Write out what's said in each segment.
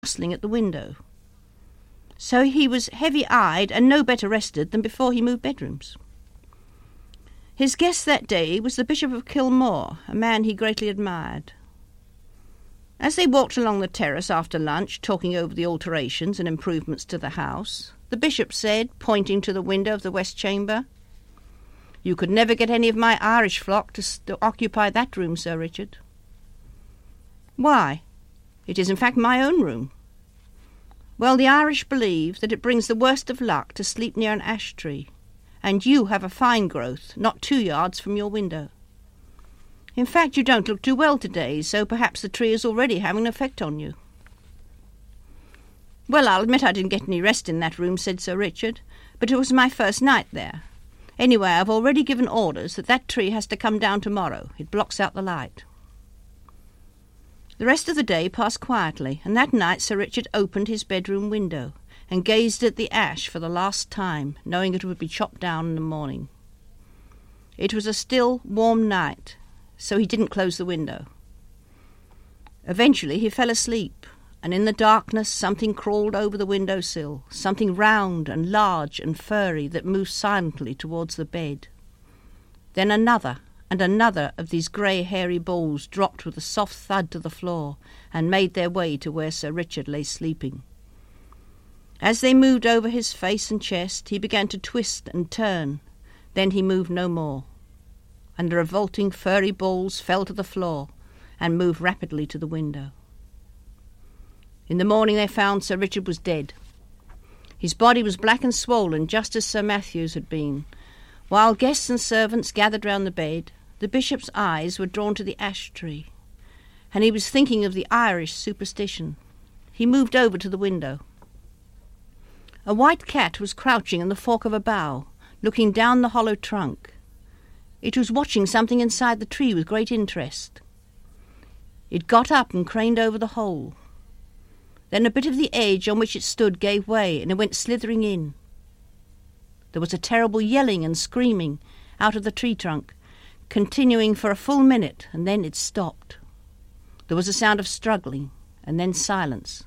jostling at the window. So he was heavy-eyed and no better rested than before he moved bedrooms. His guest that day was the Bishop of Kilmore, a man he greatly admired. As they walked along the terrace after lunch, talking over the alterations and improvements to the house, the bishop said, pointing to the window of the west chamber, "You could never get any of my Irish flock to occupy that room, Sir Richard." "Why? It is in fact my own room." "Well, the Irish believe that it brings the worst of luck to sleep near an ash tree, and you have a fine growth, not 2 yards from your window. In fact, you don't look too well today, so perhaps the tree is already having an effect on you." "Well, I'll admit I didn't get any rest in that room," said Sir Richard, "but it was my first night there. Anyway, I've already given orders that tree has to come down tomorrow. It blocks out the light." The rest of the day passed quietly, and that night Sir Richard opened his bedroom window and gazed at the ash for the last time, knowing it would be chopped down in the morning. It was a still, warm night, so he didn't close the window. Eventually he fell asleep, and in the darkness something crawled over the windowsill, something round and large and furry that moved silently towards the bed. Then another and another of these grey hairy balls dropped with a soft thud to the floor and made their way to where Sir Richard lay sleeping. As they moved over his face and chest, he began to twist and turn. Then he moved no more, and the revolting furry balls fell to the floor and moved rapidly to the window. In the morning they found Sir Richard was dead. His body was black and swollen, just as Sir Matthew's had been. While guests and servants gathered round the bed, the bishop's eyes were drawn to the ash tree, and he was thinking of the Irish superstition. He moved over to the window. A white cat was crouching in the fork of a bough, looking down the hollow trunk. It was watching something inside the tree with great interest. It got up and craned over the hole. Then a bit of the edge on which it stood gave way, and it went slithering in. There was a terrible yelling and screaming out of the tree trunk, continuing for a full minute, and then it stopped. There was a sound of struggling, and then silence.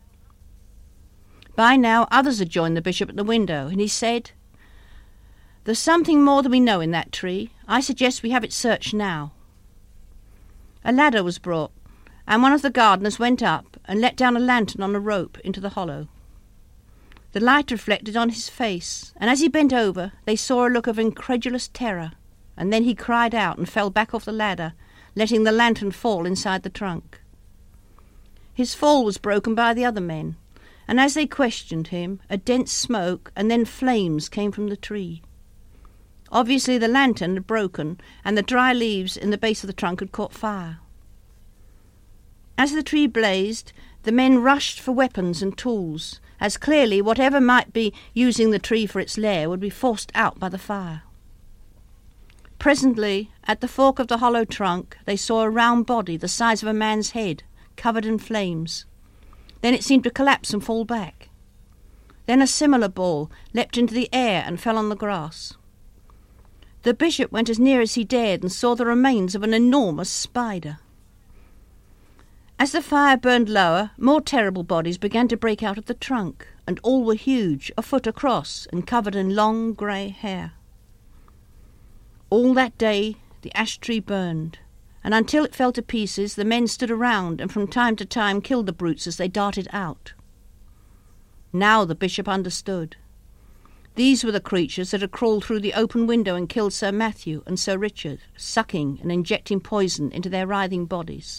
By now others had joined the bishop at the window, and he said, "There's something more than we know in that tree. I suggest we have it searched now." A ladder was brought, and one of the gardeners went up and let down a lantern on a rope into the hollow. The light reflected on his face, and as he bent over, they saw a look of incredulous terror, and then he cried out and fell back off the ladder, letting the lantern fall inside the trunk. His fall was broken by the other men, and as they questioned him, a dense smoke and then flames came from the tree. Obviously the lantern had broken, and the dry leaves in the base of the trunk had caught fire. As the tree blazed, the men rushed for weapons and tools, as clearly whatever might be using the tree for its lair would be forced out by the fire. Presently, at the fork of the hollow trunk, they saw a round body the size of a man's head, covered in flames. Then it seemed to collapse and fall back. Then a similar ball leapt into the air and fell on the grass. The bishop went as near as he dared and saw the remains of an enormous spider. As the fire burned lower, more terrible bodies began to break out of the trunk, and all were huge, a foot across, and covered in long grey hair. All that day the ash tree burned, and until it fell to pieces the men stood around and from time to time killed the brutes as they darted out. Now the bishop understood. These were the creatures that had crawled through the open window and killed Sir Matthew and Sir Richard, sucking and injecting poison into their writhing bodies.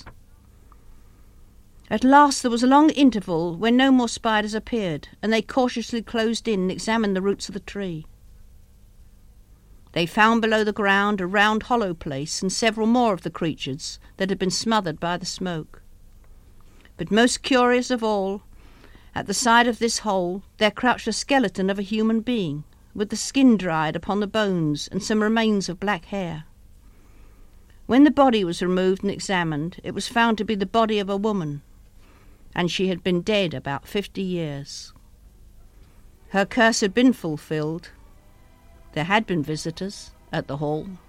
At last there was a long interval when no more spiders appeared, and they cautiously closed in and examined the roots of the tree. They found below the ground a round hollow place and several more of the creatures that had been smothered by the smoke. But most curious of all, at the side of this hole there crouched a skeleton of a human being, with the skin dried upon the bones and some remains of black hair. When the body was removed and examined, it was found to be the body of a woman, and she had been dead about 50 years. Her curse had been fulfilled. There had been visitors at the hall.